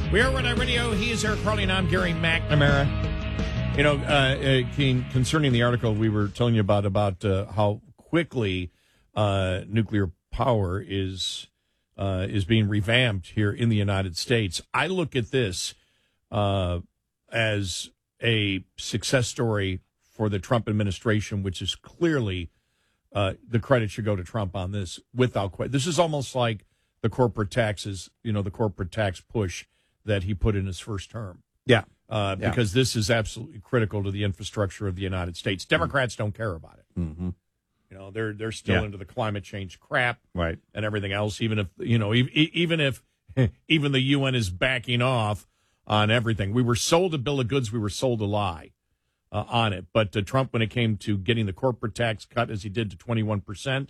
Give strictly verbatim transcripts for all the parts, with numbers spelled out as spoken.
We are Red Eye Radio. He is Eric Carly, and I'm Gary McNamara. You know, uh, uh, Keen, concerning the article we were telling you about, about uh, how quickly uh, nuclear power is uh, is being revamped here in the United States, I look at this uh, as a success story for the Trump administration, which is clearly uh, the credit should go to Trump on this without question. This is almost like the corporate taxes, you know, the corporate tax push that he put in his first term. Yeah. Uh, yeah. Because this is absolutely critical to the infrastructure of the United States. Democrats mm-hmm. don't care about it. Mm-hmm. You know, they're they're still yeah. into the climate change crap, right, and everything else. Even if you know, e- even if even the U N is backing off on everything, we were sold a bill of goods. We were sold a lie uh, on it. But uh, Trump, when it came to getting the corporate tax cut, as he did to twenty-one percent,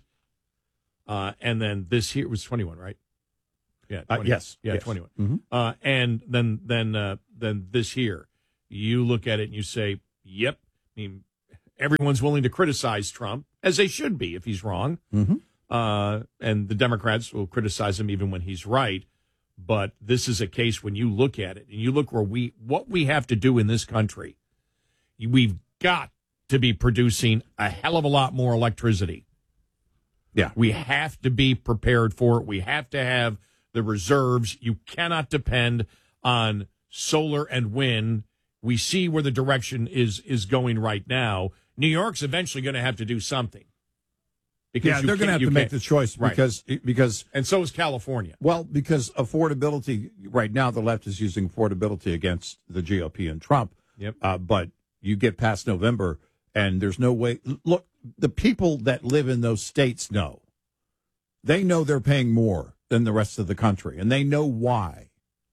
uh, and then this here was twenty-one, right? Yeah, uh, yes, yeah, yes. twenty-one. Mm-hmm. Uh, and then then uh, then this here, you look at it and you say, "Yep." I mean, everyone's willing to criticize Trump, as they should be if he's wrong. Mm-hmm. Uh, and the Democrats will criticize him even when he's right. But this is a case when you look at it and you look where we what we have to do in this country. We've got to be producing a hell of a lot more electricity. Yeah, we have to be prepared for it. We have to have the reserves. You cannot depend on solar and wind. We see where the direction is is going right now. New York's eventually going to have to do something. Because yeah, they're going to have to make the choice because right. because and so is California. Well, because affordability right now, the left is using affordability against the G O P and Trump. Yep. Uh, but you get past November, and there's no way. Look, the people that live in those states know. They know they're paying more than the rest of the country, and they know why.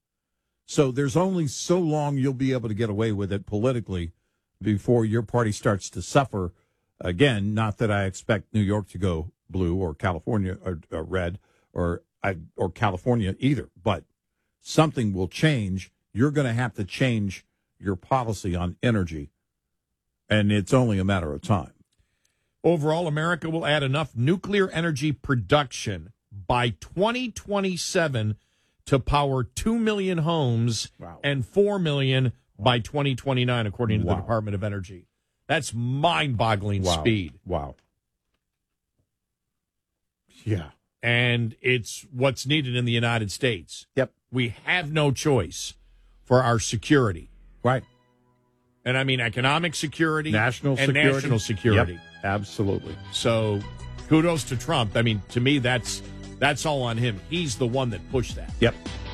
So there's only so long you'll be able to get away with it politically before your party starts to suffer again. Not that I expect New York to go blue or California or, or red or or California either, but something will change. You're going to have to change your policy on energy, and it's only a matter of time. Overall, America will add enough nuclear energy production by twenty twenty-seven to power two million homes wow. and four million by twenty twenty-nine, according to wow. the Department of Energy. That's mind-boggling wow. speed. Wow. Yeah. And it's what's needed in the United States. Yep. We have no choice for our security. Right. And I mean economic security. National and security. national security. Yep. Absolutely. So kudos to Trump. I mean, to me, that's that's all on him. He's the one that pushed that. Yep.